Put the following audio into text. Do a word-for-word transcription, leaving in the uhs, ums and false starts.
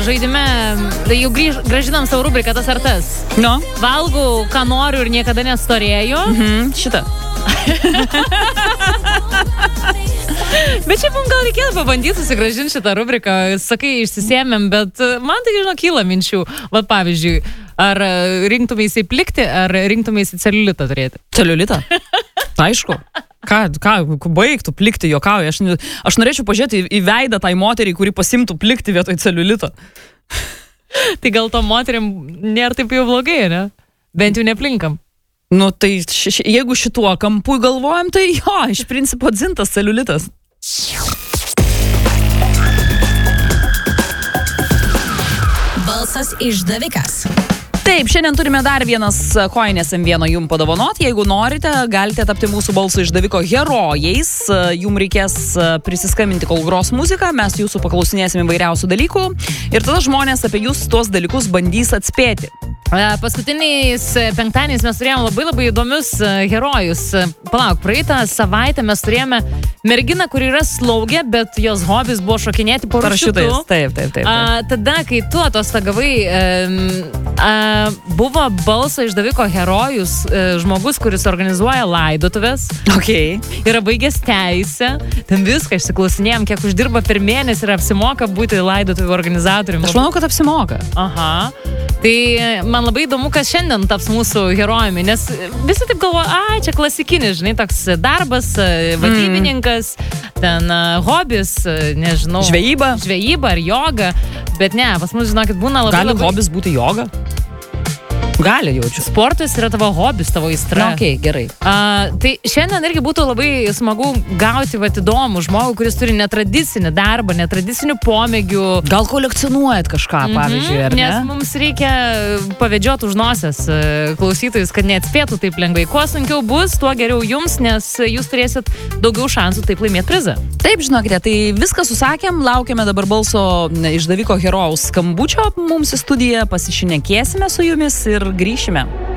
žaidime, tai jau grįž, gražinam savo rubriką tas ar tas. No. Valgau, ką noriu ir niekada nestorėju. Mhm, šitą. Bet šiaip mums gal reikėtų pabandyti susigražinti šitą rubriką. Sakai, išsisėmėm, bet man tai, žinau, kyla minčių. Vat pavyzdžiui, ar rinktumėsi plikti, ar rinktumėsi celiulitą turėti? Celiulitą? Aišku. Ką, ką, baigtų plikti, juokauju. Aš, aš norėčiau pažiūrėti į veidą tai moteriai, kuri pasimtų plikti vietoj celiulito. Tai gal to moteriam nėra taip jau blogai, ne? Bent jau neplinkam. Nu, tai š, š, jeigu šituo kampu galvojam, tai jo, iš principo dzintas celiulitas. Balsas išdavikas. Taip, šiandien turime dar vienas kojinės M vieno jum padovanot. Jeigu norite, galite tapti mūsų balsų išdaviko herojais. Jum reikės prisiskambinti, kol gros muziką, mes jūsų paklausinėsime įvairiausių dalykų ir tada žmonės apie jūs tuos dalykus bandys atspėti. Paskutiniais penktadieniais mes turėjome labai labai įdomius herojus. Palauk, praeitą savaitę mes turėjome merginą, kuri yra slaugė, bet jos hobis buvo šokinėti parašiutu. Taip, taip, taip. taip. A, tada, kai tu atostagavai, a, buvo balso išdaviko herojus, a, žmogus, kuris organizuoja laidotuvės. Okay. Yra baigęs teisę. Ten viską išsiklausinėjom, kiek uždirba per mėnesį ir apsimoka būti laidotuvių organizatoriumi. Aš manau, kad apsimoka. Aha. Tai man labai įdomu, kas šiandien taps mūsų herojumi, nes visi taip galvoja, a, čia klasikinis, žinai, toks darbas, vadybininkas, mm. ten hobis, nežinau. Žvejyba. Žvejyba ar joga, bet ne, pas mus, žinokit, būna labai... Gali labai... hobis būti joga? Gali, jaučiu. Sportas yra tavo hobis, tavo aistra. Na, okei, gerai. A, tai šiandien irgi būtų labai smagu gauti vat įdomų žmogų, kuris turi netradicinį darbą, netradicinių pomėgių. Gal kolekcionuojat kažką, mm-hmm, pavyzdžiui, ar ne? Nes mums reikia pavedžioti už nosies klausytojus, kad neatspėtų taip lengvai. Kuo sunkiau bus, tuo geriau jums, nes jūs turėsit daugiau šansų taip laimėti prizą. Taip, žinokite, tai viską susakėm, laukiame dabar balso išdaviko herojaus skambučio mums į studiją, pasišnekėsime su jumis ir grįšime.